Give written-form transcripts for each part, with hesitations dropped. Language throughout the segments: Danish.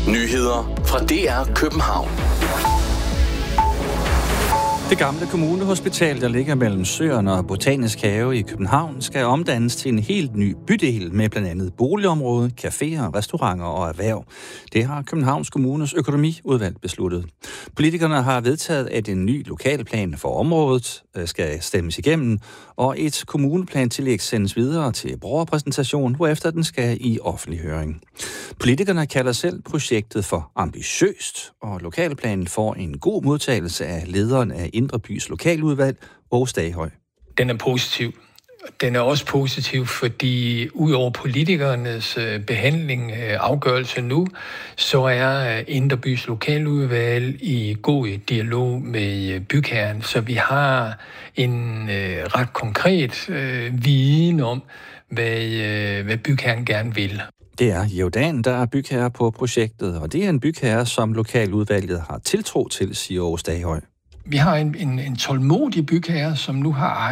Nyheder fra DR København. Det gamle kommunehospital, der ligger mellem Søerne og Botanisk Have i København, skal omdannes til en helt ny bydel med blandt andet boligområde, caféer, restauranter og erhverv. Det har Københavns Kommunes økonomiudvalg besluttet. Politikerne har vedtaget, at en ny lokalplan for området skal stemmes igennem, og et kommuneplantillæg sendes videre til borgerpræsentation, hvorefter den skal i offentlig høring. Politikerne kalder selv projektet for ambitiøst, og lokalplanen får en god modtagelse af lederen af Indre Bys lokaludvalg, Aage Staghøj. Den er positiv. Den er også positiv, fordi udover politikernes behandling afgørelse nu, så er Indre Bys lokaludvalg i god dialog med bygherren, så vi har en ret konkret viden om, hvad bygherren gerne vil. Det er Jordan, der er bygherre på projektet, og det er en bygherre, som lokaludvalget har tiltro til, siger Aage Staghøj. Vi har en tålmodig bygherre, som nu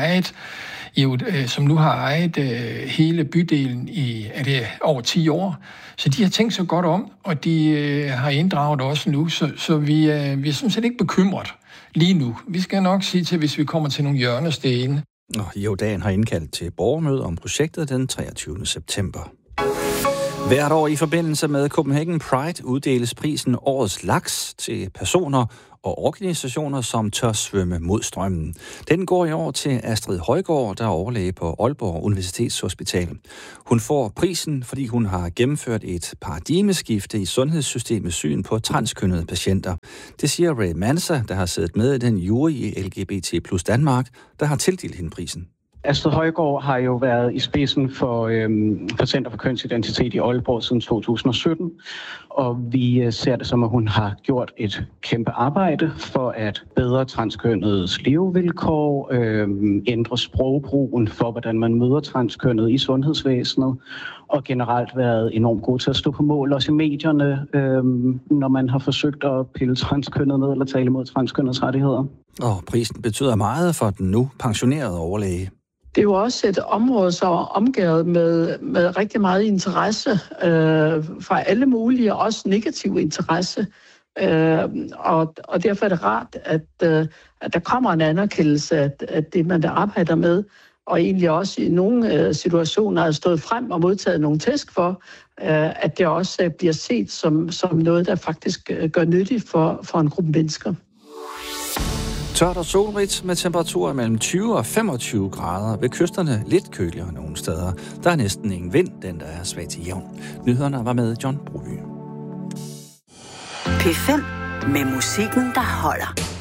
har ejet hele bydelen i over 10 år. Så de har tænkt sig godt om, og de har inddraget også nu, så vi er sådan set ikke bekymret lige nu. Vi skal nok sige til, hvis vi kommer til nogle hjørnesten. Jordan har indkaldt til borgermøde om projektet den 23. september. Hvert år i forbindelse med Copenhagen Pride uddeles prisen Årets Laks til personer og organisationer, som tør svømme mod strømmen. Den går i år til Astrid Højgaard, der er overlæge på Aalborg Universitetshospital. Hun får prisen, fordi hun har gennemført et paradigmeskifte i sundhedssystemets syn på transkønnede patienter. Det siger Ray Mansa, der har siddet med i den jury i LGBT plus Danmark, der har tildelt hende prisen. Astrid Højgaard har jo været i spidsen for Center for Kønsidentitet i Aalborg siden 2017, og vi ser det som, at hun har gjort et kæmpe arbejde for at bedre transkønnedes levevilkår, ændre sprogbrugen for, hvordan man møder transkønnede i sundhedsvæsenet, og generelt været enormt god til at stå på mål, også i medierne, når man har forsøgt at pille transkønnede ned eller tale imod transkønnedes rettigheder. Og prisen betyder meget for den nu pensionerede overlæge. Det er jo også et område, som er omgivet med rigtig meget interesse fra alle mulige, også negativ interesse. Og derfor er det rart, at der kommer en anerkendelse af det, man der arbejder med, og egentlig også i nogle situationer er stået frem og modtaget nogle tæsk for, at det også bliver set som noget, der faktisk gør nyttigt for en gruppe mennesker. Tørt og solrigt med temperaturer mellem 20 og 25 grader. Ved kysterne lidt køligere nogle steder. Der er næsten ingen vind, den der er svag til jævn. Nyhederne var med John Broby. P5 med musikken, der holder.